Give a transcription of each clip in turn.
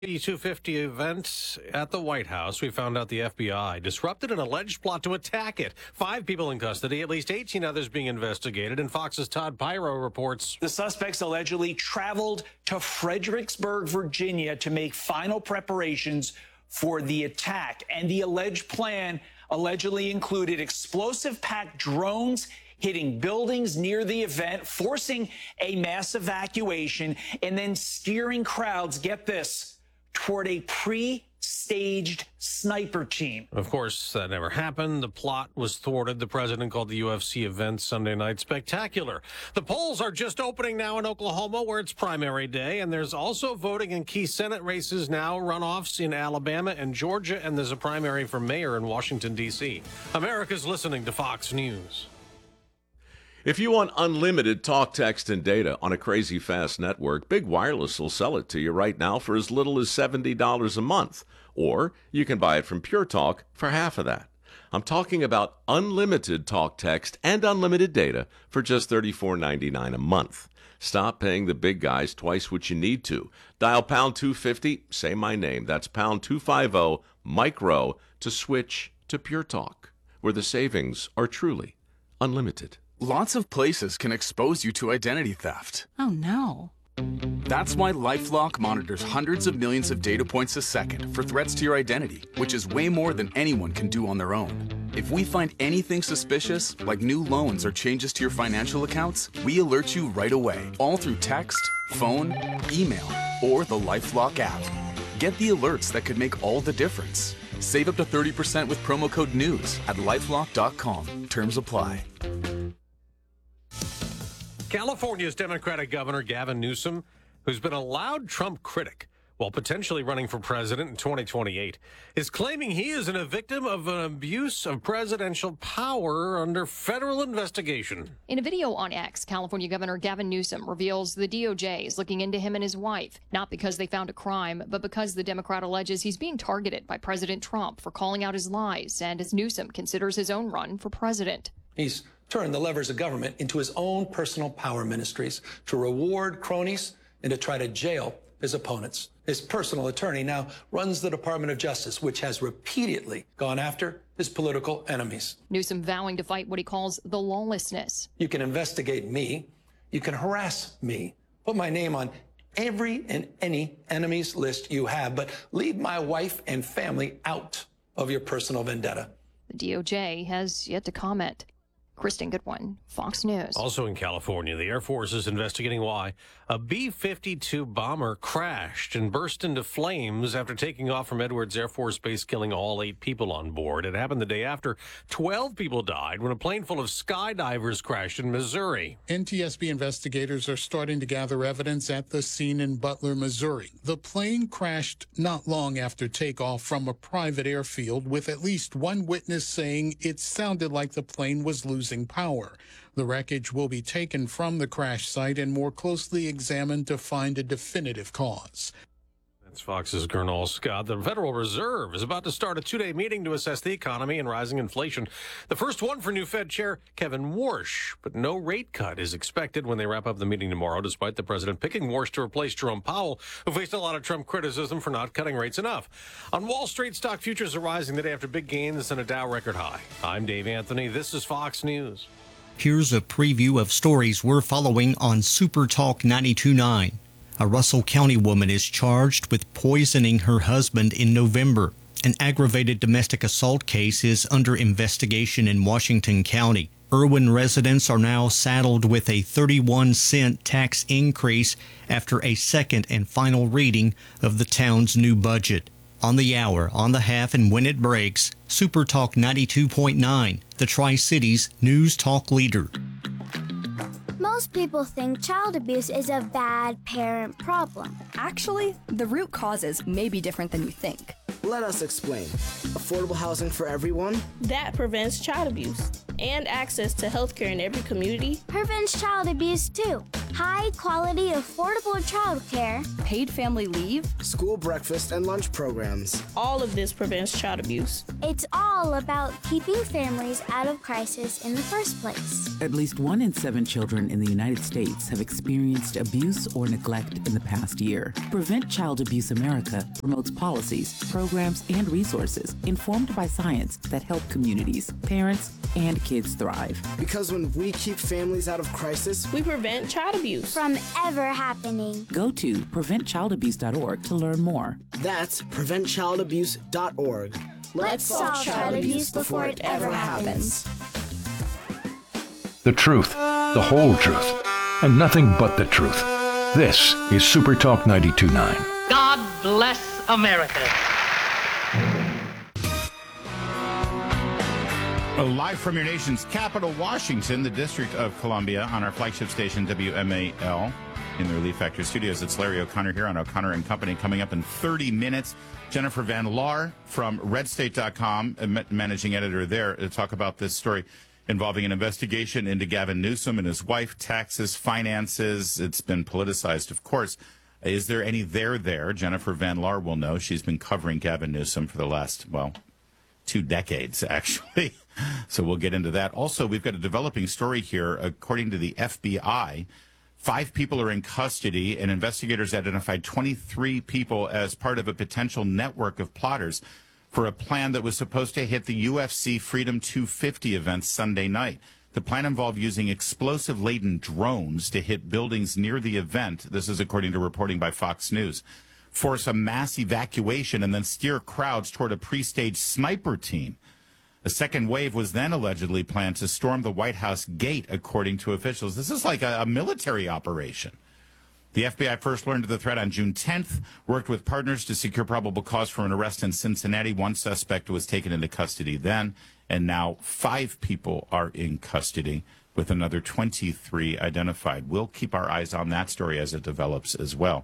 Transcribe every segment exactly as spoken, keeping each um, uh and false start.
eighty-two fifty event at the White House. We found out the F B I disrupted an alleged plot to attack it. Five people in custody, at least eighteen others being investigated. And Fox's Todd Pyro reports. The suspects allegedly traveled to Fredericksburg, Virginia to make final preparations for the attack. And the alleged plan allegedly included explosive-packed drones hitting buildings near the event, forcing a mass evacuation, and then steering crowds, get this, toward a pre-staged sniper team. Of course, that never happened. The plot was thwarted. The president called the U F C event Sunday night spectacular. The polls are just opening now in Oklahoma, where it's primary day, and there's also voting in key Senate races now, runoffs in Alabama and Georgia, and there's a primary for mayor in Washington, D C America's listening to Fox News. If you want unlimited talk, text, and data on a crazy fast network, Big Wireless will sell it to you right now for as little as seventy dollars a month. Or you can buy it from Pure Talk for half of that. I'm talking about unlimited talk, text, and unlimited data for just thirty-four ninety-nine a month. Stop paying the big guys twice what you need to. Dial pound two fifty, say my name. That's pound two fifty, micro, to switch to Pure Talk, where the savings are truly unlimited. Lots of places can expose you to identity theft. Oh, no. That's why LifeLock monitors hundreds of millions of data points a second for threats to your identity, which is way more than anyone can do on their own. If we find anything suspicious, like new loans or changes to your financial accounts, we alert you right away, all through text, phone, email, or the LifeLock app. Get the alerts that could make all the difference. Save up to thirty percent with promo code NEWS at lifelock dot com. Terms apply. California's Democratic Governor Gavin Newsom, who's been a loud Trump critic while potentially running for president in twenty twenty-eight, is claiming he is a victim of an abuse of presidential power under federal investigation. In a video on X, California Governor Gavin Newsom reveals the D O J is looking into him and his wife, not because they found a crime, but because the Democrat alleges he's being targeted by President Trump for calling out his lies, and as Newsom considers his own run for president. He's turned the levers of government into his own personal power ministries to reward cronies and to try to jail his opponents. His personal attorney now runs the Department of Justice, which has repeatedly gone after his political enemies. Newsom vowing to fight what he calls the lawlessness. You can investigate me. You can harass me. Put my name on every and any enemy's list you have, but leave my wife and family out of your personal vendetta. The D O J has yet to comment. Kristen Goodwin, Fox News. Also in California, the Air Force is investigating why a B fifty-two bomber crashed and burst into flames after taking off from Edwards Air Force Base, killing all eight people on board. It happened the day after twelve people died when a plane full of skydivers crashed in Missouri. N T S B investigators are starting to gather evidence at the scene in Butler, Missouri. The plane crashed not long after takeoff from a private airfield, with at least one witness saying it sounded like the plane was losing power. The wreckage will be taken from the crash site and more closely examined to find a definitive cause. That's Fox's Gernal Scott. The Federal Reserve is about to start a two-day meeting to assess the economy and rising inflation. The first one for new Fed Chair Kevin Warsh, but no rate cut is expected when they wrap up the meeting tomorrow, despite the president picking Warsh to replace Jerome Powell, who faced a lot of Trump criticism for not cutting rates enough. On Wall Street, stock futures are rising the day after big gains and a Dow record high. I'm Dave Anthony. This is Fox News. Here's a preview of stories we're following on Super Talk ninety-two point nine. A Russell County woman is charged with poisoning her husband in November. An aggravated domestic assault case is under investigation in Washington County. Irwin residents are now saddled with a thirty-one cent tax increase after a second and final reading of the town's new budget. On the hour, on the half, and when it breaks, Super Talk ninety-two point nine, the Tri-Cities news talk leader. Most people think child abuse is a bad parent problem. Actually, the root causes may be different than you think. Let us explain. Affordable housing for everyone? That prevents child abuse and access to health care in every community. Prevents child abuse too. high-quality, affordable childcare, Paid family leave? School breakfast and lunch programs. All of this prevents child abuse. it's all about keeping families out of crisis in the first place. At least one in seven children in the United States have experienced abuse or neglect in the past year. Prevent Child Abuse America promotes policies, programs, and resources informed by science that help communities, parents, and kids thrive. Because when we keep families out of crisis, We prevent child abuse. From ever happening. Go to prevent child abuse dot org to learn more. that's prevent child abuse dot org. Let's solve child abuse before it ever happens. The truth, the whole truth, and nothing but the truth. This is Super Talk ninety-two point nine. God bless America. Live from your nation's capital, Washington, the District of Columbia, on our flagship station, W M A L, in the Relief Factor studios. It's Larry O'Connor here on O'Connor and Company. Coming up in thirty minutes, Jennifer Van Laar from red state dot com, managing editor there, to talk about this story involving an investigation into Gavin Newsom and his wife, taxes, finances. It's been politicized, of course. Is there any there there? Jennifer Van Laar will know. She's been covering Gavin Newsom for the last, well, two decades, actually. So we'll get into that. Also, we've got a developing story here. According to the F B I, five people are in custody, and investigators identified twenty-three people as part of a potential network of plotters for a plan that was supposed to hit the U F C Freedom two fifty event Sunday night. The plan involved using explosive-laden drones to hit buildings near the event. This is according to reporting by Fox News. Force a mass evacuation and then steer crowds toward a pre-staged sniper team. A second wave was then allegedly planned to storm the White House gate, according to officials. This is like a, a military operation. The F B I first learned of the threat on June tenth, worked with partners to secure probable cause for an arrest in Cincinnati. One suspect was taken into custody then, and now five people are in custody, with another twenty-three identified. We'll keep our eyes on that story as it develops as well.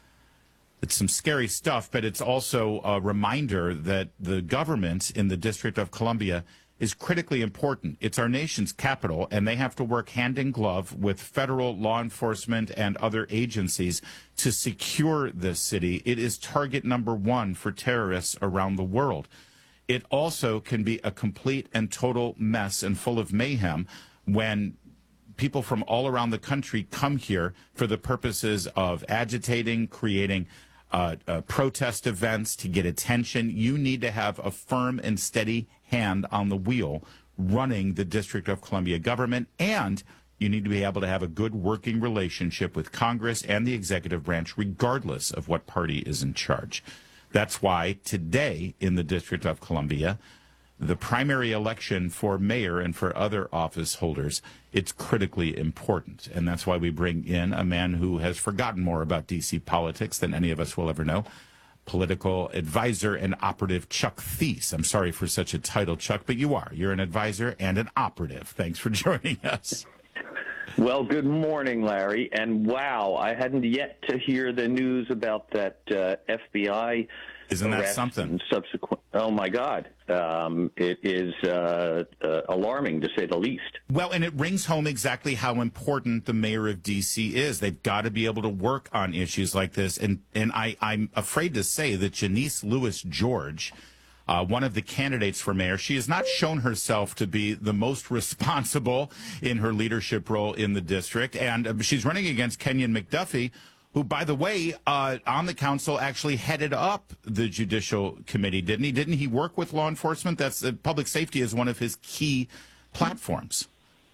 It's some scary stuff, but it's also a reminder that the government in the District of Columbia is critically important. It's our nation's capital, and they have to work hand in glove with federal law enforcement and other agencies to secure this city. It is target number one for terrorists around the world. It also can be a complete and total mess and full of mayhem when people from all around the country come here for the purposes of agitating, creating Uh, uh, protest events to get attention. You need to have a firm and steady hand on the wheel running the District of Columbia government, and you need to be able to have a good working relationship with Congress and the executive branch, regardless of what party is in charge. That's why today in the District of Columbia, the primary election for mayor and for other office holders, it's critically important. And that's why we bring in a man who has forgotten more about D C politics than any of us will ever know, political advisor and operative Chuck Thies. I'm sorry for such a title, Chuck, but you are. You're an advisor and an operative. Thanks for joining us. Well, good morning, Larry. And wow, I hadn't yet to hear the news about that uh, F B I. Isn't that something? Subsequent. Oh my God, um, it is uh, uh, alarming to say the least. Well, and it rings home exactly how important the mayor of D C is. They've got to be able to work on issues like this, and and I, I'm afraid to say that Janice Lewis George, uh, one of the candidates for mayor, she has not shown herself to be the most responsible in her leadership role in the district, and uh, she's running against Kenyon McDuffie, who, by the way, uh, on the council actually headed up the Judicial Committee, didn't he? Didn't he work with law enforcement? That's uh, public safety is one of his key platforms.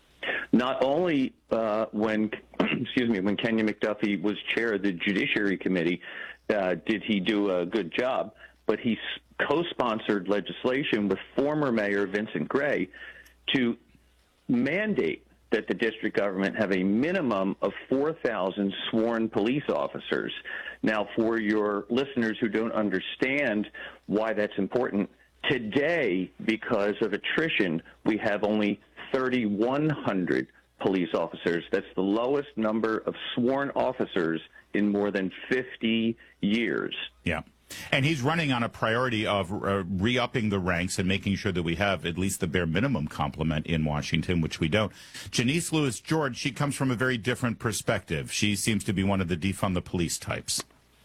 Not only uh, when, excuse me, when Kenyon McDuffie was chair of the Judiciary Committee, uh, did he do a good job, but he co-sponsored legislation with former Mayor Vincent Gray to mandate that the district government have a minimum of four thousand sworn police officers. Now, for your listeners who don't understand why that's important, today, because of attrition, we have only thirty-one hundred police officers. That's the lowest number of sworn officers in more than fifty years. Yeah. And he's running on a priority of uh, re-upping the ranks and making sure that we have at least the bare minimum complement in Washington, which we don't. Janice Lewis George, she comes from a very different perspective. She seems to be one of the defund the police types.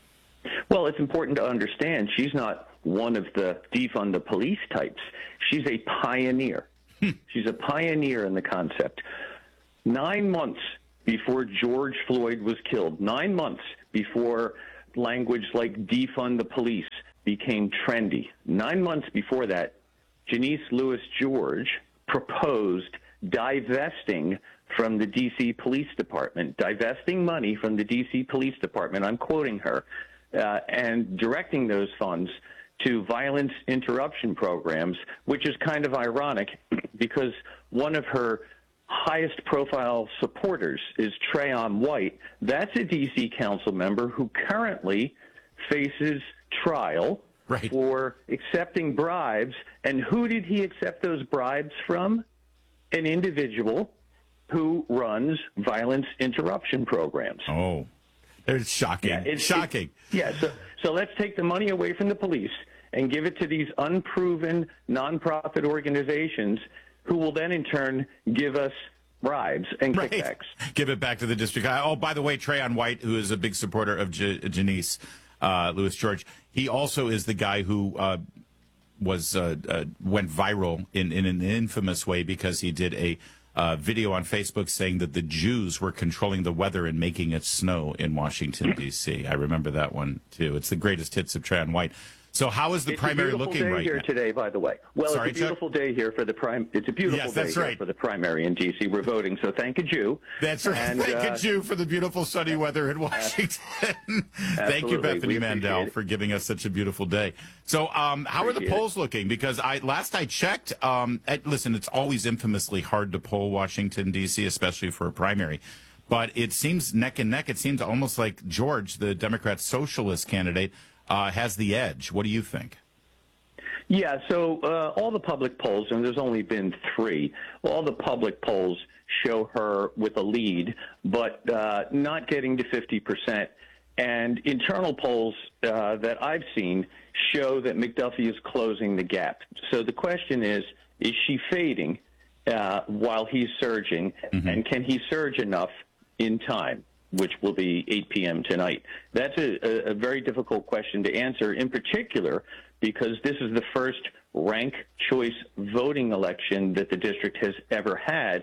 Well, it's important to understand she's not one of the defund the police types. She's a pioneer. She's a pioneer in the concept. Nine months before George Floyd was killed, nine months before language like defund the police became trendy, nine months before that, Janice Lewis George proposed divesting from the D C Police Department, divesting money from the D C Police Department, I'm quoting her, uh, and directing those funds to violence interruption programs, which is kind of ironic because one of her highest profile supporters is Trayon White. That's a D C council member who currently faces trial right. for accepting bribes. And who did he accept those bribes from? An individual who runs violence interruption programs. Oh, it's shocking. Yeah, it's shocking. It, yeah, so, so let's take the money away from the police and give it to these unproven nonprofit organizations who will then in turn give us bribes and right. kickbacks. Give it back to the district. Oh, by the way, Trayon White, who is a big supporter of J- Janice uh, Lewis George, he also is the guy who uh, was uh, uh, went viral in, in an infamous way because he did a uh, video on Facebook saying that the Jews were controlling the weather and making it snow in Washington, D C I remember that one, too. It's the greatest hits of Trayon White. So how is the it's primary a looking day right here now? Today, by the way. Well, Sorry, it's a beautiful Chuck? day here for the prime. It's a beautiful yes, day that's here right. for the primary in D C We're voting, so thank a Jew. That's right. And, thank uh, a Jew for the beautiful sunny weather in Washington. Thank you, Bethany we Mandel, it. for giving us such a beautiful day. So, um, how are the Appreciate polls looking? Because I last I checked, um, at, listen, it's always infamously hard to poll Washington D C, especially for a primary. But it seems neck and neck. It seems almost like George, the Democrat socialist candidate, uh, has the edge. What do you think? Yeah, so uh, all the public polls, and there's only been three, all the public polls show her with a lead, but uh, not getting to fifty percent. And internal polls uh, that I've seen show that McDuffie is closing the gap. So the question is, is she fading uh, while he's surging, mm-hmm. and can he surge enough in time, which will be eight p.m. tonight? That's a, a very difficult question to answer, in particular because this is the first rank choice voting election that the district has ever had,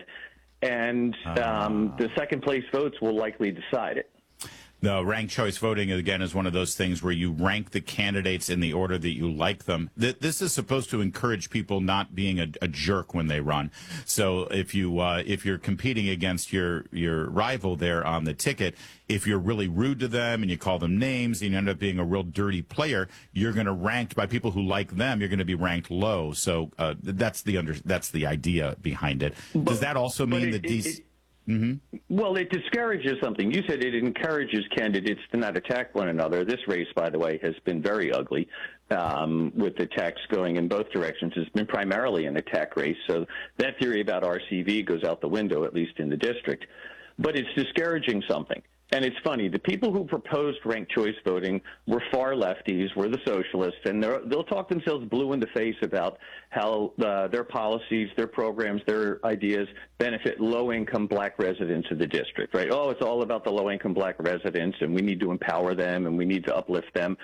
and um, the second place votes will likely decide it. The ranked choice voting, again, is one of those things where you rank the candidates in the order that you like them. This is supposed to encourage people not being a, a jerk when they run. So if, you, uh, if you're competing against your, your rival there on the ticket, if you're really rude to them and you call them names and you end up being a real dirty player, you're going to rank by people who like them. You're going to be ranked low. So uh, that's the under, that's the idea behind it. Does that also mean that these... Mm-hmm. Well, it discourages something. You said it encourages candidates to not attack one another. This race, by the way, has been very ugly, um, with attacks going in both directions. It's been primarily an attack race, so that theory about R C V goes out the window, at least in the district. But it's discouraging something. And it's funny, the people who proposed ranked choice voting were far lefties, were the socialists, and they'll talk themselves blue in the face about how uh, their policies, their programs, their ideas benefit low-income black residents of the district, right? Oh, it's all about the low-income black residents, and we need to empower them, and we need to uplift them.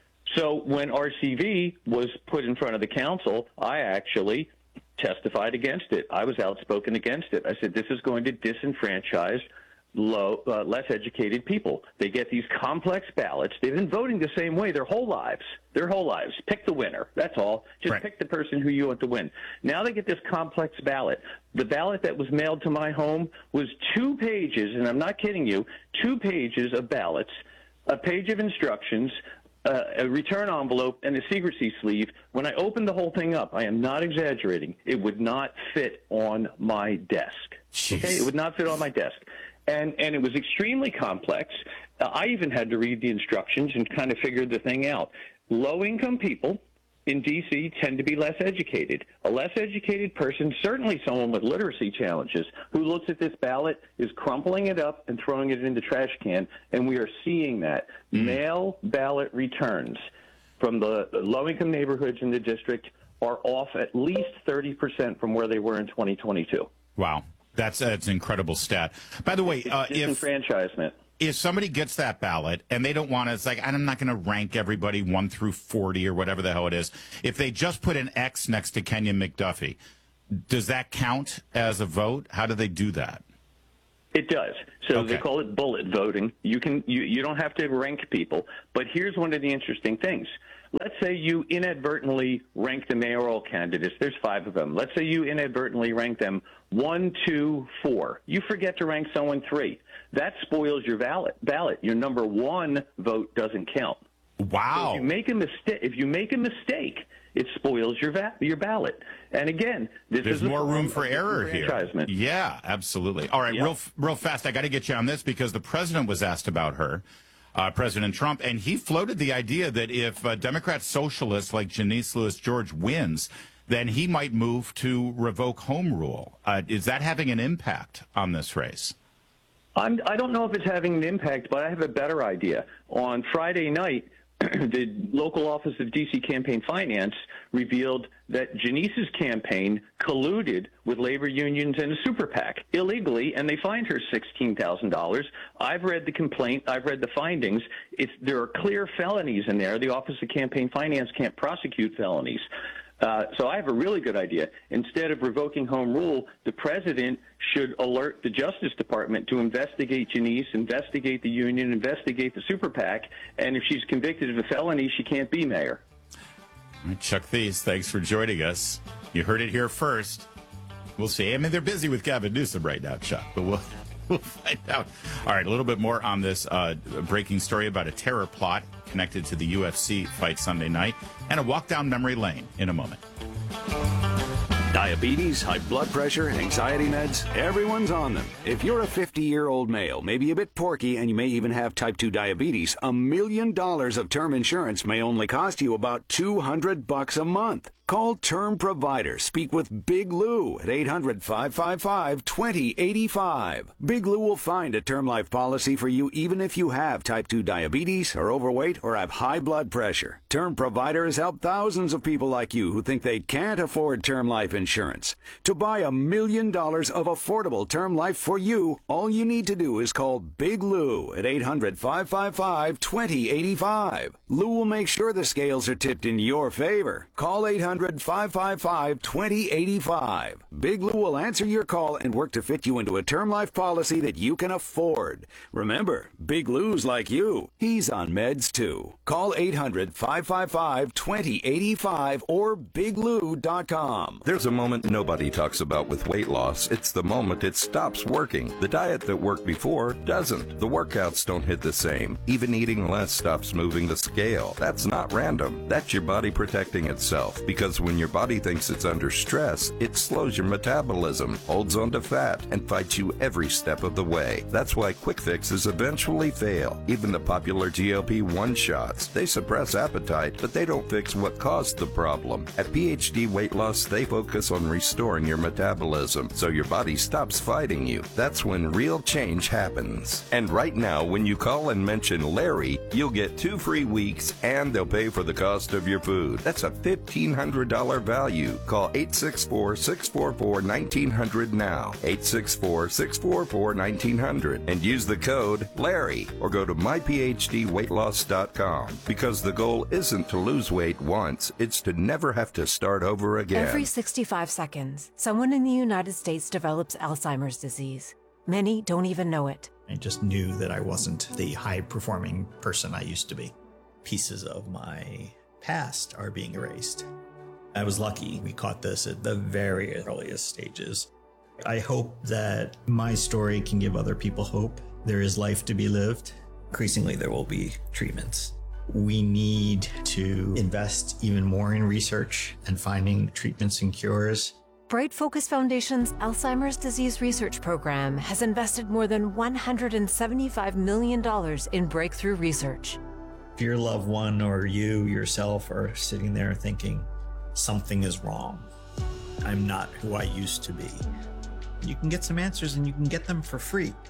So when R C V was put in front of the council, I actually testified against it. I was outspoken against it. I said, this is going to disenfranchise low, uh, less educated people. They get these complex ballots. They've been voting the same way their whole lives. Their whole lives. Pick the winner. That's all. Just right. Pick the person who you want to win. Now they get this complex ballot. The ballot that was mailed to my home was two pages, and I'm not kidding you, two pages of ballots, a page of instructions, uh, a return envelope, and a secrecy sleeve. When I opened the whole thing up, I am not exaggerating, it would not fit on my desk. Jeez. Okay? It would not fit on my desk. And, and it was extremely complex. Uh, I even had to read the instructions and kind of figured the thing out. Low-income people in D C tend to be less educated. A less educated person, certainly someone with literacy challenges, who looks at this ballot, is crumpling it up and throwing it in the trash can, and we are seeing that. Mm. Mail ballot returns. from the low-income neighborhoods in the district are off at least thirty percent from where they were in twenty twenty-two. Wow. That's, that's an incredible stat. By the way, uh, if disenfranchisement. If somebody gets that ballot and they don't want to, it's like, I'm not going to rank everybody one through forty or whatever the hell it is. If they just put an X next to Kenya McDuffie, does that count as a vote? How do they do that? It does. So Okay. they call it bullet voting. You can you, you don't have to rank people. But here's one of the interesting things. Let's say you inadvertently rank the mayoral candidates. There's five of them. Let's say you inadvertently rank them one, two, four. You forget to rank someone three. That spoils your ballot. Ballot. Your number one vote doesn't count. Wow. So if you make a mistake, if you make a mistake, it spoils your va- your ballot. And again, this There's is a more room form for of error here. disenfranchisement. Yeah, absolutely. All right, Yeah. real real fast, I got to get you on this because the president was asked about her, uh, President Trump, and he floated the idea that if uh, Democrat socialists like Janice Lewis George wins, then he might move to revoke home rule. Uh, is that having an impact on this race? I'm, I don't know if it's having an impact, but I have a better idea. On Friday night, the local office of D C Campaign Finance revealed that Janice's campaign colluded with labor unions and a super PAC illegally, and they fined her sixteen thousand dollars. I've read the complaint. I've read the findings. It's, there are clear felonies in there. The Office of Campaign Finance can't prosecute felonies. Uh, so I have a really good idea. Instead of revoking home rule, the president should alert the Justice Department to investigate Janice, investigate the union, investigate the super PAC, and if she's convicted of a felony, she can't be mayor. All right, Chuck Thies, thanks for joining us. You heard it here first. We'll see. I mean, they're busy with Gavin Newsom right now, Chuck, but we'll, we'll find out. All right, a little bit more on this uh, breaking story about a terror plot connected to the U F C fight Sunday night, and a walk down memory lane in a moment. Diabetes, high blood pressure, anxiety meds, everyone's on them. If you're a fifty-year-old male, maybe a bit porky, and you may even have type two diabetes, a million dollars of term insurance may only cost you about two hundred bucks a month. Call Term Provider. Speak with Big Lou at eight hundred, five five five, two zero eight five. Big Lou will find a term life policy for you even if you have type two diabetes, are overweight, or have high blood pressure. Term Provider has helped thousands of people like you who think they can't afford term life insurance. To buy a million dollars of affordable term life for you, all you need to do is call Big Lou at eight hundred, five five five, two zero eight five. Lou will make sure the scales are tipped in your favor. Call eight hundred, five five five, two zero eight five. Big Lou will answer your call and work to fit you into a term life policy that you can afford. Remember, Big Lou's like you. He's on meds too. Call eight hundred, five five five, two zero eight five or big lou dot com. There's a moment nobody talks about with weight loss. It's the moment it stops working. The diet that worked before doesn't. The workouts don't hit the same. Even eating less stops moving the scale. That's not random. That's your body protecting itself. Because when your body thinks it's under stress, it slows your metabolism, holds onto fat, and fights you every step of the way. That's why quick fixes eventually fail. Even the popular G L P one shots. They suppress appetite, but they don't fix what caused the problem. At P H D Weight Loss, they focus on restoring your metabolism so your body stops fighting you. That's when real change happens. And right now, when you call and mention Larry, you'll get two free weeks and they'll pay for the cost of your food. That's a fifteen hundred dollars value. Call eight six four, six four four, one nine zero zero now. eight six four, six four four, one nine zero zero and use the code Larry or go to my p h d weight loss dot com because the goal isn't to lose weight once, it's to never have to start over again. Every sixty-five seconds, someone in the United States develops Alzheimer's disease. Many don't even know it. I just knew that I wasn't the high-performing person I used to be. Pieces of my past are being erased. I was lucky we caught this at the very earliest stages. I hope that my story can give other people hope. There is life to be lived. Increasingly, there will be treatments. We need to invest even more in research and finding treatments and cures. Bright Focus Foundation's Alzheimer's Disease Research Program has invested more than one hundred seventy-five million dollars in breakthrough research. If your loved one or you yourself are sitting there thinking, something is wrong, I'm not who I used to be, you can get some answers and you can get them for free.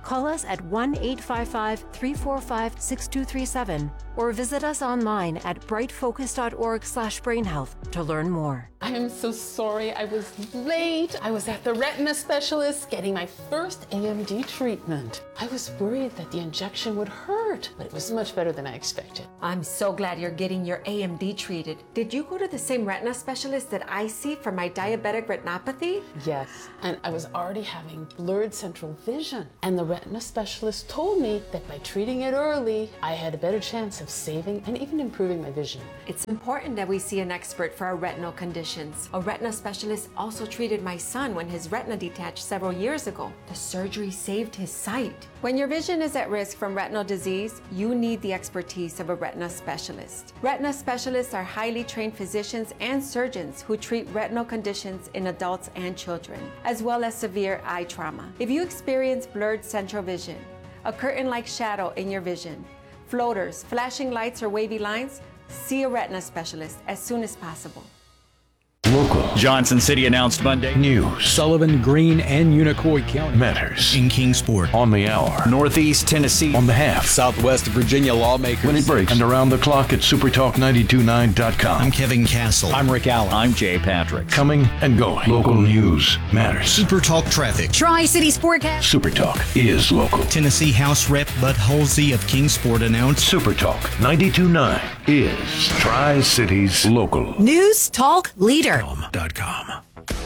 Call us at one eight five five, three four five, six two three seven or visit us online at brightfocus.org slash brainhealth to learn more. I am so sorry I was late. I was at the retina specialist getting my first A M D treatment. I was worried that the injection would hurt, but it was much better than I expected. I'm so glad you're getting your A M D treated. Did you go to the same retina specialist that I see for my diabetic retinopathy? Yes, and I was already having blurred central vision. And the retina specialist told me that by treating it early, I had a better chance of saving and even improving my vision. It's important that we see an expert for our retinal conditions. A retina specialist also treated my son when his retina detached several years ago. The surgery saved his sight. When your vision is at risk from retinal disease, you need the expertise of a retina specialist. Retina specialists are highly trained physicians and surgeons who treat retinal conditions in adults and children, as well as severe eye trauma. If you experience blurred central vision, a curtain-like shadow in your vision, floaters, flashing lights, or wavy lines, see a retina specialist as soon as possible. Local. Johnson City announced Monday. News. Sullivan, Greene, and Unicoi County. Matters. In Kingsport. On the hour. Northeast Tennessee. On the half. Southwest Virginia lawmakers. When it breaks. And around the clock at supertalk nine two nine dot com. I'm Kevin Castle. I'm Rick Allen. I'm Jay Patrick. Coming and going. Local news matters. Supertalk traffic. Tri-City Sportcast. Supertalk is local. Tennessee House Rep Bud Halsey of Kingsport announced Supertalk nine two nine is Tri-Cities local. News Talk Leader. dot com.